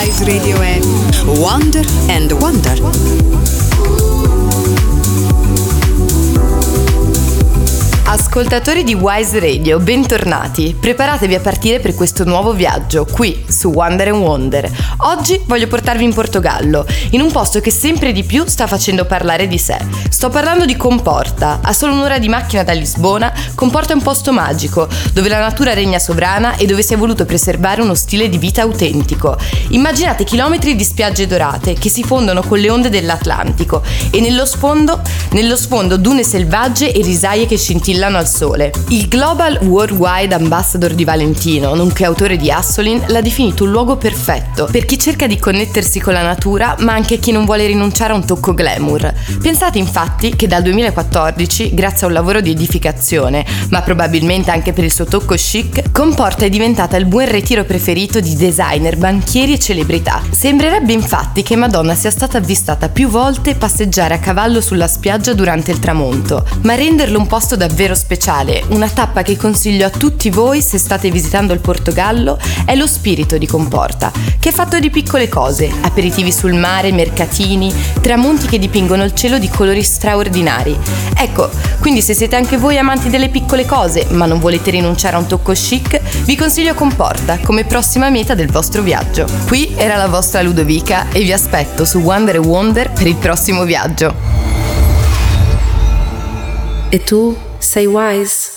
Wise Radio è Wonder and Wonder. Ascoltatori di Wise Radio, bentornati. Preparatevi a partire per questo nuovo viaggio qui su Wonder and Wonder. Oggi voglio portarvi in Portogallo, in un posto che sempre di più sta facendo parlare di sé. Sto parlando di Comporta. A solo un'ora di macchina da Lisbona, Comporta è un posto magico, dove la natura regna sovrana e dove si è voluto preservare uno stile di vita autentico. Immaginate chilometri di spiagge dorate che si fondono con le onde dell'Atlantico e nello sfondo dune selvagge e risaie che scintillano al sole. Il Global Worldwide Ambassador di Valentino, nonché autore di Assolin, l'ha definito un luogo perfetto per chi cerca di connettersi con la natura, ma anche chi non vuole rinunciare a un tocco glamour. Pensate infatti che dal 2014, grazie a un lavoro di edificazione, ma probabilmente anche per il suo tocco chic, Comporta è diventata il buon ritiro preferito di designer, banchieri e celebrità. Sembrerebbe infatti che Madonna sia stata avvistata più volte passeggiare a cavallo sulla spiaggia durante il tramonto, ma renderlo un posto davvero speciale, una tappa che consiglio a tutti voi se state visitando il Portogallo, è lo spirito di Comporta, che è fatto di piccole cose, aperitivi sul mare, mercatini, tramonti che dipingono il cielo di colori straordinari. Ecco, quindi se siete anche voi amanti delle piccole cose, ma non volete rinunciare a un tocco chic, vi consiglio Comporta come prossima meta del vostro viaggio. Qui era la vostra Ludovica e vi aspetto su Wonder and Wonder per il prossimo viaggio. E tu sei wise?